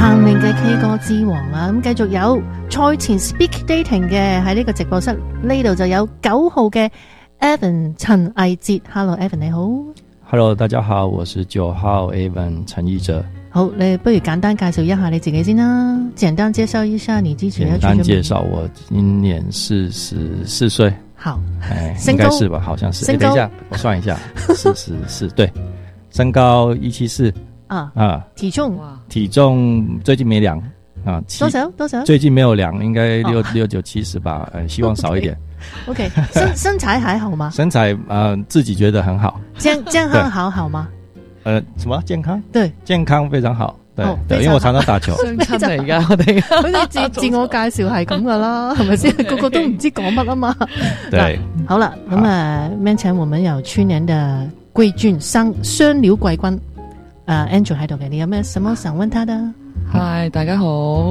彭羚嘅 K 歌之王啦，咁繼續有賽前 Speak Dating 嘅喺呢個直播室呢度就有9號嘅 Evan 陳毅哲 ，Hello Evan 你好 ，Hello 大家好，我是9號 Evan 陳毅哲。 好，你不如簡單介紹一下你自己先啦，簡單介紹一下你之前。 簡單介紹，我今年44歲。 好， 應該是吧？好像是。等一下，我算一下，44對，身高174。體重最近沒量啊，多少？最近沒有量，應該69、70吧，希望少一點。 OK， 身材還好嗎？ 身材自己覺得很好。 健康好嗎？ 什麼健康？ 對， 健康非常好。對，因為我常常打球。 相親嚟㗎，我哋好似自我介紹係咁㗎啦，係咪先？個個都唔知講乜啊嘛。 對， 好啦，咁面前我們有去年的季軍雙料季軍。Andrew 喺度嘅，你有咩什麼想問他的？ 嗨，大家好。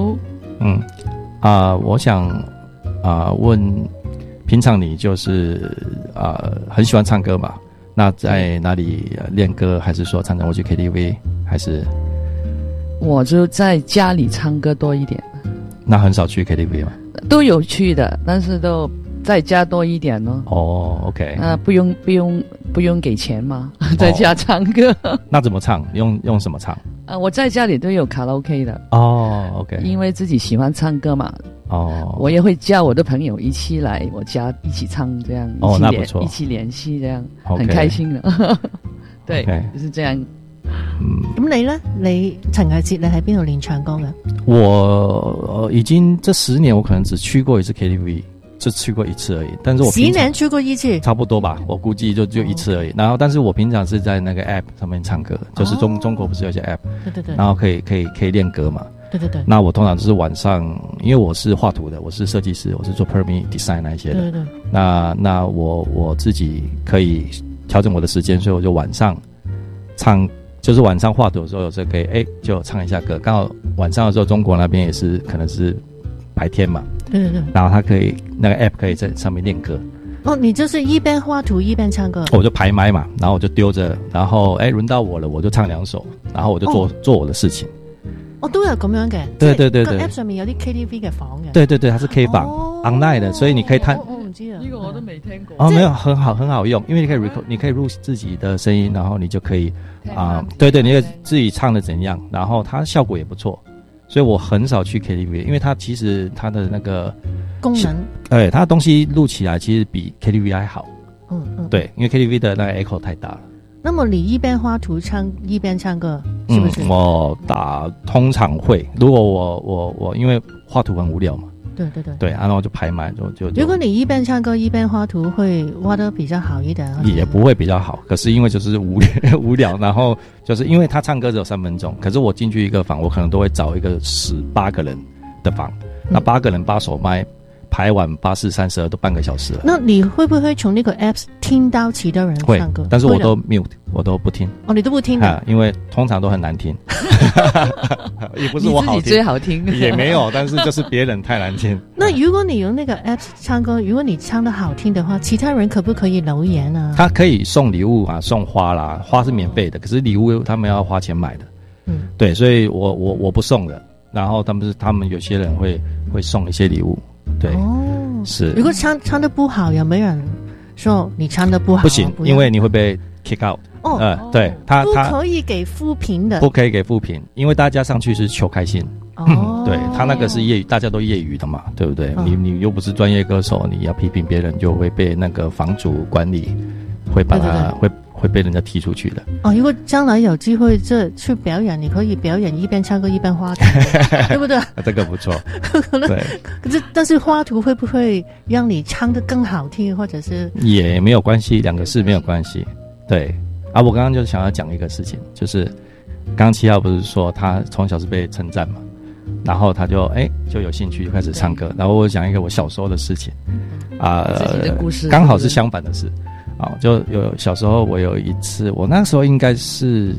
我想問，平常你就是很喜歡唱歌嘛？那在哪裡練歌，還是說常常會去 KTV， 還是？ 我就在家裡唱歌多一點。 那很少去 KTV 嗎？ 都有去的，但是都在家多一點咯。 哦 ，OK。 不用給錢嘛，在家唱歌。 那怎麼唱？用什麼唱？ 我在家裡都有卡拉 OK 的。 哦 ，OK。 因為自己喜歡唱歌嘛。 哦。 我也會叫我的朋友一起來我家一起唱，這樣。 哦，那不錯。 一起聯繫，這樣很開心的。對，就是這樣。 咁你呢？你陳毅哲，你喺邊度練唱歌嘅？ 我已經這10年，我可能只去過一次 KTV。就去過一次而已，但是我 10年去過一次， 差不多吧，我估計就一次而已。然後，但是我平常是在那個 app 上面唱歌，就是中國不是有些 app， 對， 然後可以練歌嘛。 對。 那我通常就是晚上，因為我是畫圖的，我是設計師，我是做 permit design 那些的。對。那我自己可以調整我的時間，所以我就晚上唱，就是晚上畫圖的時候，有時候可以就唱一下歌。剛好晚上的時候，中國那邊也是可能是白天嘛。對，然後他可以那個 app 可以在上面練歌。 哦，你就是一邊畫圖一邊唱歌。 我就排麥嘛，然後我就丟着，然後輪到我了，我就唱2首，然後我就做我的事情。 都有咁樣嘅。 對。 個 app 上面有啲 KTV 嘅房嘅。 對，它是 K 房，online 的，所以你可以探。 我唔知啊， 呢個我都未聽過。 沒有，很好用，因為你可以 record，你可以錄自己的聲音，然後你就可以對，你可以自己唱的怎樣，然後它效果也不錯。所以我很少去 KTV， 因為它其實它的那個功能， 它的東西錄起來其實比 KTV 還好。對，因為 KTV 的那個 echo 太大了。 那麼你一邊畫圖一邊唱歌，是不是？ 我通常會，如果我因為畫圖很無聊嘛。對，然後就排滿就。 如果你一邊唱歌一邊畫圖，會畫得比較好一點。 也不會比較好，可是因為就是無聊，然後就是因為他唱歌只有3分鐘，可是我進去一個房，我可能都會找一個18個人的房，那8個人8首麥，排完8、4、32都半個小時了。 那你會不會從那個 apps 聽到其他人唱歌？ 會，但是我都 mute， 我都不聽。 哦，你都不聽的？ 因為通常都很難聽。也不是我好聽， 你自己最好聽也沒有，但是就是別人太難聽。 那如果你用那個 apps 唱歌，如果你唱得好聽的話，其他人可不可以留言啊？ 他可以送禮物啊，送花啦，花是免費的，可是禮物他們要花錢買的。對，所以我不送的，然後他們有些人會送一些禮物。對，是。如果唱得不好，有沒有人說你唱得不好？ 不行，因為你會被 kick out。對，他不可以給負評的， 不可以給負評，因為大家上去是求開心。對，他那個是業餘，大家都業餘的嘛，對不對？你又不是專業歌手，你要批評別人，就會被那個房主管理會把他會被人家踢出去的。 如果將來有機會去表演，你可以表演一邊唱歌一邊畫圖，對不對？這個不錯。對，但是畫圖會不會讓你唱得更好聽，或者是？ 也沒有關係，兩個是沒有關係。對。我剛剛就想要講一個事情，就是剛剛7號不是說他從小是被稱讚嘛，然後他就有興趣就開始唱歌，然後我講一個我小時候的事情剛好是相反的事就有小時候我有一次，我那時候應該是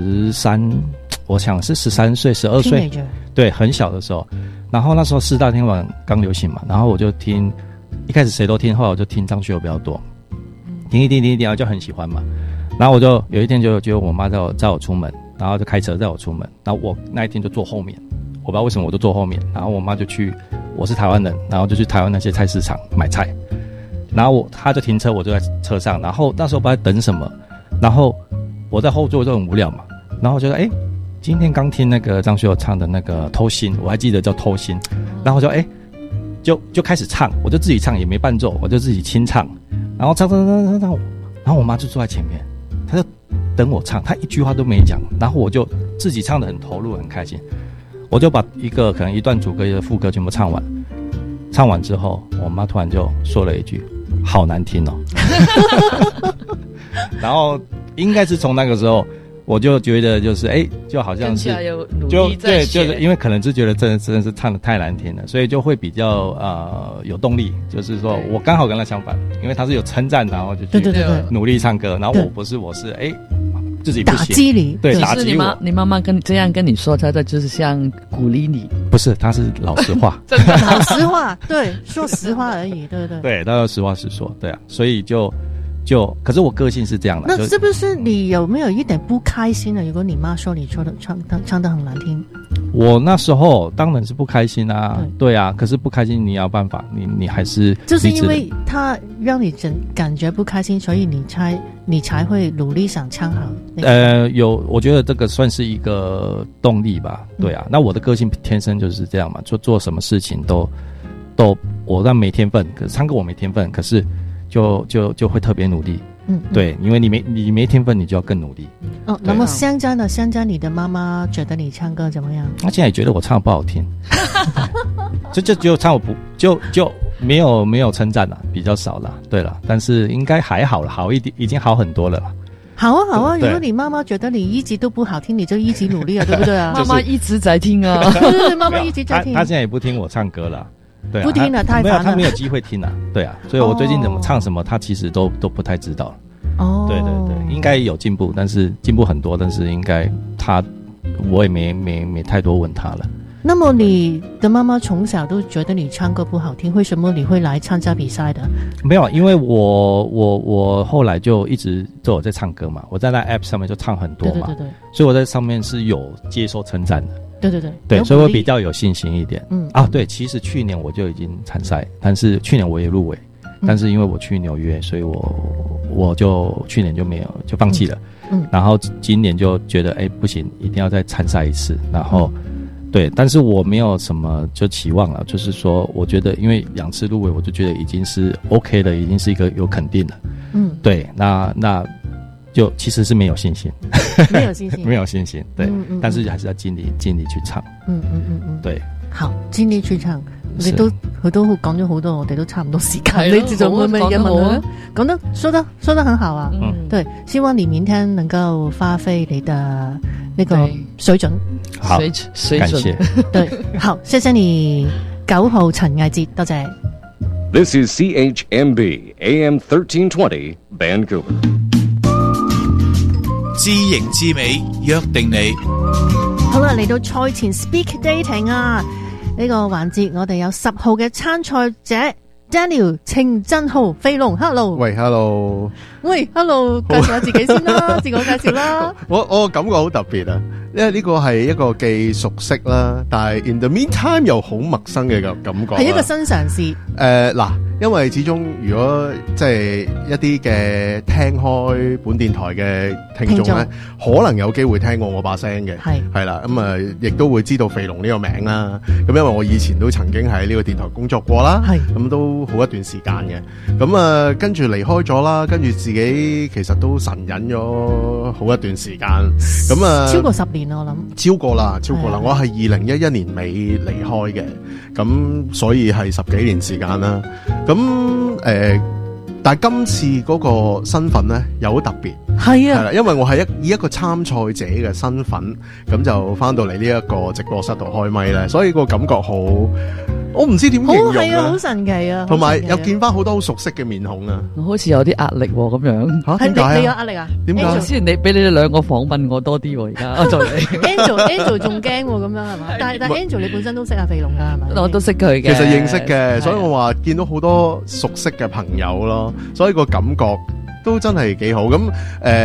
13，我想是13歲12歲，對，很小的時候，然後那時候4大天王剛流行嘛，然後我就聽，一開始誰都聽，後來我就聽張學友比較多，聽一聽，然後就很喜歡嘛。然後我就有一天就我媽載我出門，然後就開車載我出門，然後我那一天就坐後面， 我不知道为什么我就坐后面，然后我妈就去，我是台湾人，然后就去台湾那些菜市场买菜，然后她就停车，我就在车上，然后那时候不知道等什么，然后我在后座就很无聊嘛，然后我觉得今天刚听那个张学友唱的那个偷心，我还记得叫偷心，然后就开始唱，我就自己唱也没伴奏，我就自己清唱，然后唱，然后我妈就坐在前面，她就等我唱，她一句话都没讲，然后我就自己唱得很投入很开心，我就把可能一段主歌一个副歌全部唱完，唱完之后我妈突然就说了一句好难听哦然后应该是从那个时候我就觉得就是就好像是就对，就是因为可能是觉得真的是唱得太难听了，所以就会比较有动力，就是说我刚好跟他相反，因为他是有称赞，然后就去努力唱歌，然后我是自己不行， 打击你， 对，打击我。 你妈妈这样跟你说，她就是像鼓励你， 不是，她是老实话， 真的老实话，对，说实话而已，对不对？ 对，她要实话实说，对啊，所以就，可是我个性是这样的。 那是不是你有没有一点不开心呢？如果你妈说你唱得很难听， 我那时候当然是不开心啊，对啊，可是不开心你要办法，你还是就是因为她让你感觉不开心，所以你才会努力想唱好。 我觉得这个算是一个动力吧，对啊。那我的个性天生就是这样嘛，做什么事情都我让没天分，可是唱歌我没天分，可是就会特别努力。对，因为你没天分，你就要更努力。 那么香江呢？香江，你的妈妈觉得你唱歌怎么样？ 她现在也觉得我唱得不好听，就唱我不就没有称赞了，比较少了。对了，但是应该还好了，好一点，已经好很多了啦。 好啊，如果你妈妈觉得你一直都不好听，你就一直努力啊，对不对啊？ 妈妈一直在听啊， 对，妈妈一直在听。 她现在也不听我唱歌了。对啊， 不听了，太烦了。 他没有机会听了，对啊，所以我最近怎么唱什么，他其实都不太知道了。对，应该有进步，但是进步很多，但是应该我也没太多问他了。 那么你的妈妈从小都觉得你唱歌不好听，为什么你会来参加比赛的？ 没有，因为我后来就一直都有在唱歌嘛，我在那 app 上面就唱很多嘛，对，所以我在上面是有接受称赞的。对，所以我比较有信心一点。对，其实去年我就已经参赛，但是去年我也入围，但是因为我去纽约，所以我就去年就没有，就放弃了。然后今年就觉得不行，一定要再参赛一次。然后对，但是我没有什么就期望了，就是说我觉得因为2次入围，我就觉得已经是 OK 了，已经是一个有肯定了。对，那就其实是没有信心， 没有信心， 没有信心，对，但是還是要盡力去唱，對， 好，盡力去唱。你都佢都講咗好多，我哋都差唔多時間，你仲會唔會有問佢？講得說得很好啊，對，希望你明天能夠發揮你的那個水準， 好， 水感謝， 對，好，謝謝你9號陳藝哲，多謝。 This is CHMB AM 1320 Vancouver。 知型知美，約定你。 好啦，嚟到賽前 speak dating 啊，呢個環節我哋有10號嘅參賽者 Daniel 程振豪飛龍 ，Hello， 喂 ，Hello， 喂 ，Hello， 介紹下自己先啦，自我介紹啦。 我感覺好特別啊，因為呢個係一個既熟悉啦，但係 in the meantime 又好陌生嘅感覺， 係一個新嘗試。 嗱，因為始終如果即係一啲嘅聽開本電台嘅聽眾咧，可能有機會聽過我把聲嘅，係啦，咁亦都會知道肥龍呢個名啦。咁因為我以前都曾經喺呢個電台工作過啦，咁都好一段時間嘅。咁跟住離開咗啦，跟住自己其實都神隱咗好一段時間。咁超過10年啦，我諗。超過啦， 我係2011年尾離開嘅，咁所以係10幾年時間啦。咁但係今次嗰個身份咧又好特別，係啦，因為我係以一個參賽者嘅身份，咁就翻到嚟呢一個直播室度開咪咧，所以個感覺好，我唔知點形容係啊，好神奇啊， 同埋又見翻好多好熟悉嘅面孔啊， 我好似有啲壓力咁樣嚇，點解啊？ 你有壓力啊？ 點解？ 之前你俾你哋兩個訪問我多啲喎，而家我做你 Angel 仲驚喎，咁樣係嘛？但 Angel 你本身都識阿肥龍㗎係咪？ 我都識佢嘅， 其實認識嘅，所以我話見到好多熟悉嘅朋友咯，所以個感覺都真係幾好咁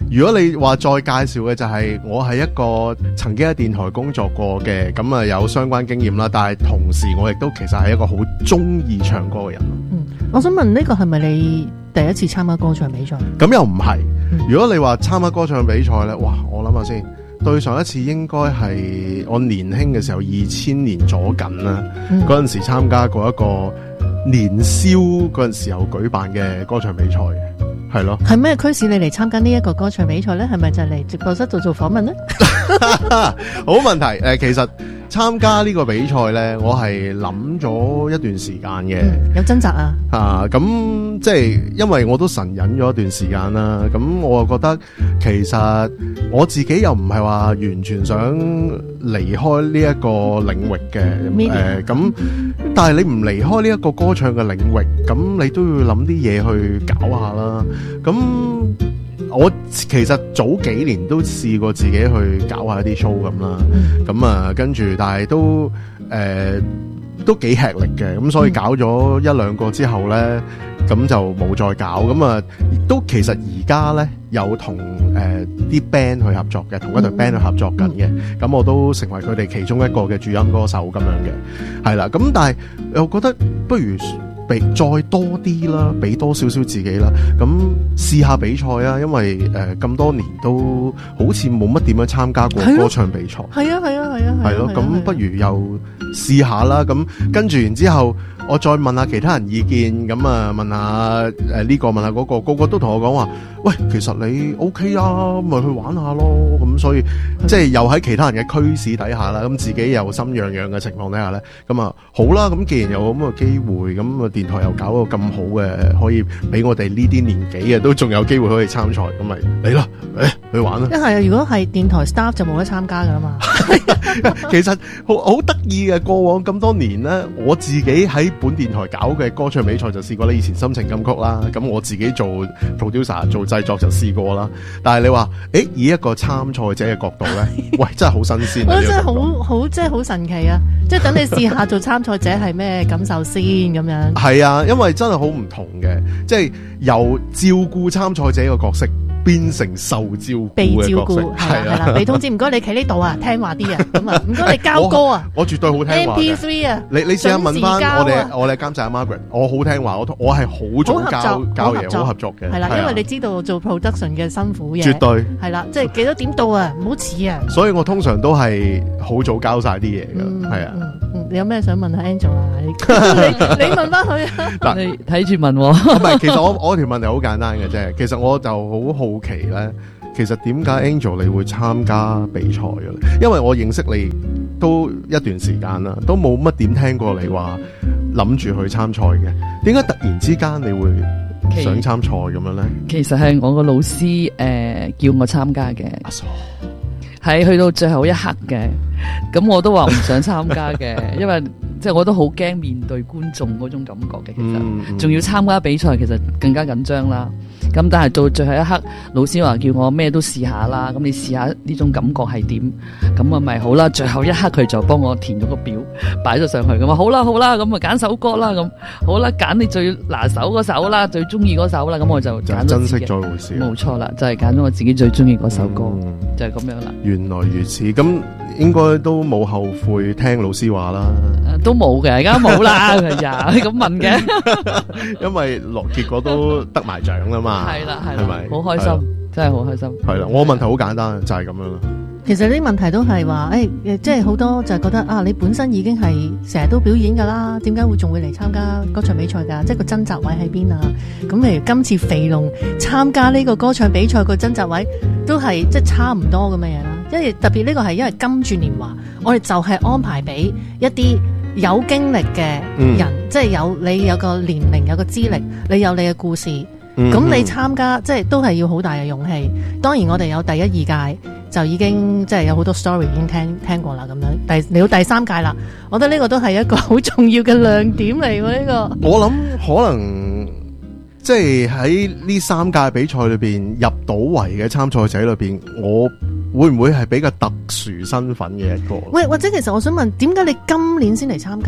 如果你話再介紹嘅就係我係一個曾經喺電台工作過嘅，咁啊有相關經驗啦，但係同時我亦都其實係一個好中意唱歌嘅人。 我想問呢個係咪你第一次參加歌唱比賽？ 咁又唔係。如果你話參加歌唱比賽咧，哇！我諗下先，對上一次應該係我年輕嘅時候，2000年左近啦，嗰陣時參加過一個年宵嗰陣時候舉辦嘅歌唱比賽嘅。係咯，係咩驅使你嚟參加呢一個歌唱比賽咧？係咪就嚟直播室度做訪問咧？ 好問題，其實參加呢個比賽咧，我係諗咗一段時間嘅， 有掙扎啊。 咁即係因為我都神隱咗一段時間啦，咁我覺得其實我自己又唔係話完全想離開呢一個領域嘅，咁但係你唔離開呢一個歌唱嘅領域，咁你都要諗啲嘢去搞下啦。咁我其實早幾年都試過自己去搞下一啲 show 咁啦，咁跟住但係都幾吃力嘅，咁所以搞咗1-2個之後咧，咁就冇再搞，咁都其實而家咧有同啲 band 去合作嘅，同一隊 band 去合作緊嘅，咁我都成為佢哋其中一個嘅主音歌手咁樣嘅，係啦，咁但係我覺得不如再多啲啦，俾多少少自己啦，咁試下比賽啊，因為咁多年都好似冇乜點樣參加過歌唱比賽，係咯，咁不如又試下啦，咁跟住然之後我再問下其他人意見，咁問下呢個問下嗰個，個個都同我講話，喂，其實你 OK 啊，咪去玩下咯，咁所以即係又喺其他人嘅驅使底下啦，咁自己又心癢癢嘅情況底下咧，咁好啦，咁既然有咁嘅機會，咁電台又搞到咁好嘅，可以俾我哋呢啲年紀嘅都仲有機會可以參賽，咁咪嚟啦，去玩啦！一係如果係電台 staff 就冇得參加噶啦嘛。 其實好得意嘅，過往咁多年咧，我自己喺本電台搞嘅歌唱比賽就試過咧，以前心情金曲啦，咁我自己做 producer 做製作就試過啦。但係你話，以一個參賽者嘅角度咧，喂，真係好新鮮， 我真係真係好神奇啊！即係等你試下做參賽者係咩感受先咁樣。 係啊，因為真係好唔同嘅，即係由照顧參賽者嘅角色變成受照顧嘅角色，係啦， 被通知唔該你企呢度啊，聽話啲啊，咁啊唔該你交歌啊， 我絕對好聽話嘅。 MP3 啊， 你試下問翻我哋監製阿 Margaret， 我好聽話，我係好早交嘢，好合作嘅， 係啦，因為你知道做 production 嘅辛苦嘢， 絕對係啦，即係幾多點到啊，唔好遲啊。 所以我通常都係好早交晒啲嘢噶，係啊。 你有咩想問下 Angel 啊？你問翻佢啊。 嗱，你睇住問喎。 唔係，其實我條問題好簡單嘅啫。其實我就好好奇咧，其實點解 Angel 你會參加比賽嘅咧？因為我認識你都一段時間啦，都冇乜點聽過你話諗住去參賽嘅。點解突然之間你會想參賽咁樣咧？ 其實係我個老師叫我參加嘅。係去到最後一刻嘅，咁我都話唔想參加嘅，因為即係我都好驚面對觀眾嗰種感覺嘅，其實仲要參加比賽，其實更加緊張啦。咁但係到最後一刻，老師話叫我咩都試下啦，咁你試下呢種感覺係點？咁啊咪好啦，最後一刻佢就幫我填咗個表，擺咗上去，咁啊好啦，咁啊揀首歌啦，咁好啦，揀你最拿手嗰首啦，最中意嗰首啦，咁我就揀咗珍惜再回事， 冇錯啦，就係揀咗我自己最中意嗰首歌，就係咁樣啦。 原來如此，咁應該都冇後悔聽老師話啦， 都冇嘅，而家冇啦，係呀，你咁問嘅， 因為結果都得埋獎啦嘛。 係啦，係咪？好開心，真係好開心。 係啦，我問題好簡單，就係咁樣啦。 其實啲問題都係話，即係好多就係覺得啊，你本身已經係成日都表演噶啦，點解會仲會嚟參加歌唱比賽噶？即係個掙扎位喺邊啊？咁譬如今次肥龍參加呢個歌唱比賽個掙扎位都係即係差唔多咁嘅嘢啦。因為特別呢個係因為金鑽年華，我哋就係安排俾一啲有經歷嘅人，即係你有個年齡，有個資歷，你有你嘅故事。咁你參加即係都係要好大嘅勇氣。當然我哋有第1、2屆就已經即係有好多 story 已經聽過啦，咁樣嚟到第3屆啦，我覺得呢個都係一個好重要嘅亮點嚟喎。呢個我諗可能即係喺呢3屆比賽裏邊入到圍嘅參賽者裏邊，我會唔會係比較特殊身份嘅一個？ 喂，或者其實我想問，點解你今年先嚟參加？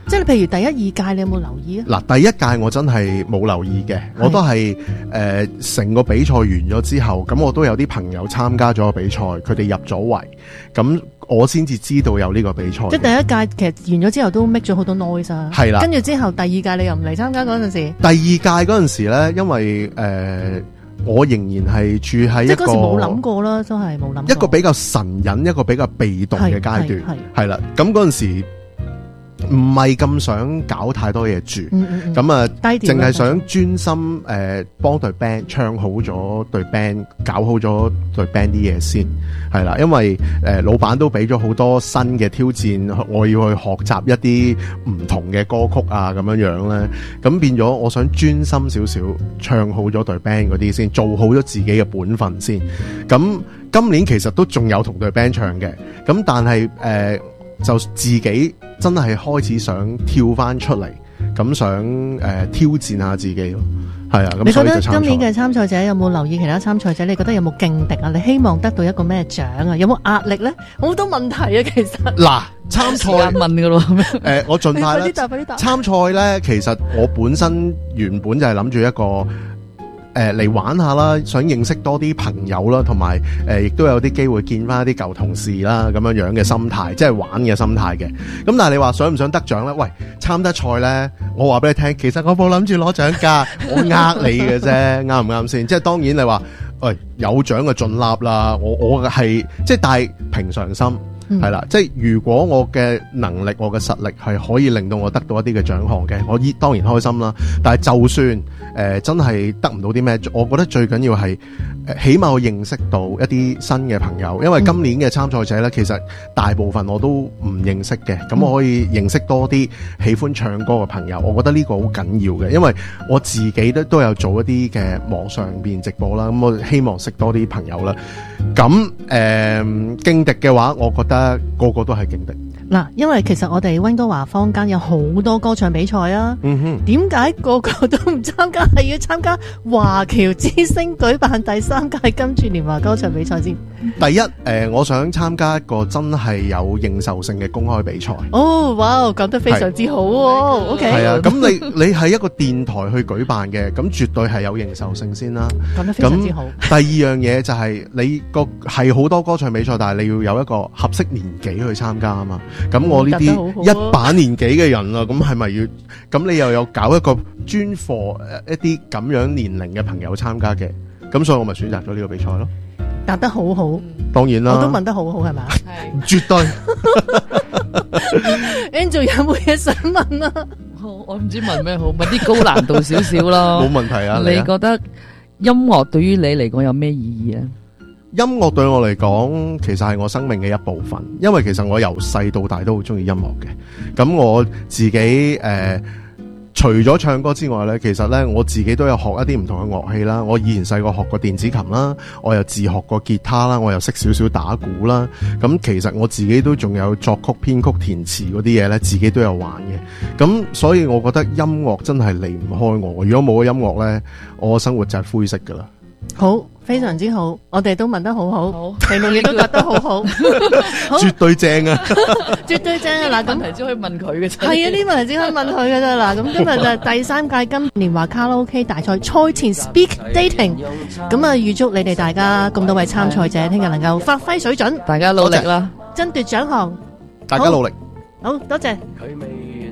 即係譬如第一、二屆，你有冇留意啊？ 嗱，第一屆我真係冇留意嘅，我都係成個比賽完咗之後，咁我都有啲朋友參加咗個比賽，佢哋入咗圍，咁我先至知道有呢個比賽。即係第一屆其實完咗之後都 make 咗好多 noise 啊。係啦，跟住之後第二屆你又唔嚟參加嗰陣時。第二屆嗰陣時咧，因為我仍然係住喺一個，即係嗰時冇諗過啦，真係冇諗過。一個比較神隱，一個比較被動嘅階段，係啦。咁嗰陣時唔係咁想搞太多嘢住，咁啊，淨係想專心幫隊 band 唱好咗隊 band， 搞好咗隊 band 啲嘢先，係啦。因為老闆都俾咗好多新嘅挑戰，我要去學習一啲唔同嘅歌曲啊，咁樣樣咧，咁變咗我想專心少少，唱好咗隊 band 嗰啲先，做好咗自己嘅本分先。咁今年其實都仲有同隊 band 唱嘅，咁但係就自己真係開始想跳翻出嚟，咁想挑戰下自己咯，係啊。咁你覺得今年嘅參賽者有冇留意其他參賽者？你覺得有冇勁敵啊？你希望得到一個咩獎啊？有冇壓力咧？好多問題啊，其實。嗱，參賽問噶咯，我盡快啦。參賽咧，其實我本身原本就係諗住一個。嚟玩下啦，想認識多啲朋友啦，同埋亦都有啲機會見翻一啲舊同事啦，咁樣樣嘅心態，即係玩嘅心態嘅。咁但係你話想唔想得獎咧？喂，參得賽咧，我話俾你聽，其實我冇諗住攞獎㗎，我呃你嘅啫，啱唔啱先？即係當然你話，喂，有獎就盡立啦，我係即係帶平常心。係啦，即係如果我嘅能力、我嘅實力係可以令到我得到一啲嘅獎項嘅，我當然開心啦。但係就算真係得唔到啲咩，我覺得最緊要係起碼我認識到一啲新嘅朋友，因為今年嘅參賽者咧，其實大部分我都唔認識嘅，咁我可以認識多啲喜歡唱歌嘅朋友，我覺得呢個好緊要嘅，因為我自己都有做一啲嘅網上邊直播啦，咁我希望識多啲朋友啦。咁勁敵嘅話，我覺得個個都係勁敵。嗱，因為其實我哋溫哥華坊間有好多歌唱比賽啊，點解個個都唔參加？係要參加華僑之星舉辦第3屆金柱年華歌唱比賽先？第一，我想參加一個真係有認受性嘅公開比賽。哦，哇，講得非常之好喎。OK，係啊，咁你係一個電台去舉辦嘅，咁絕對係有認受性先啦。講得非常之好。第二樣嘢就係你係好多歌唱比賽，但係你要有一個合適年紀去參加啊嘛。咁我呢啲一把年紀嘅人啦，咁係咪要？咁你又有搞一個專課一啲咁樣年齡嘅朋友參加嘅？咁所以我咪選擇咗呢個比賽咯。答得好好，當然啦，我都問得好好係咪？係絕對。Angel 有冇嘢想問啊？ 我唔知問咩好，問啲高難度少少咯。 冇問題啊！ 你覺得音樂對於你嚟講有咩意義啊？ 音樂對我嚟講，其實係我生命嘅一部分，因為其實我由細到大都好中意音樂嘅。咁我自己除咗唱歌之外咧，其實咧我自己都有學一啲唔同嘅樂器啦。我以前細個學過電子琴啦，我又自學過吉他啦，我又識少少打鼓啦。咁其實我自己都仲有作曲、編曲、填詞嗰啲嘢咧，自己都有玩嘅。咁所以我覺得音樂真係離唔開我。如果冇咗音樂咧，我嘅生活就係灰色噶啦。好，非常之好，我哋都問得好好，評論亦都答得好好，絕對正啊，絕對正啊！嗱，咁問題只可以問佢嘅啫，係啊，呢問題只可以問佢嘅啫。嗱，咁今日就第3屆金年華卡拉 OK 大賽賽前 speak dating， 咁啊預祝你哋大家咁多位參賽者聽日能夠發揮水準，大家努力啦，爭奪獎項，大家努力，好多謝。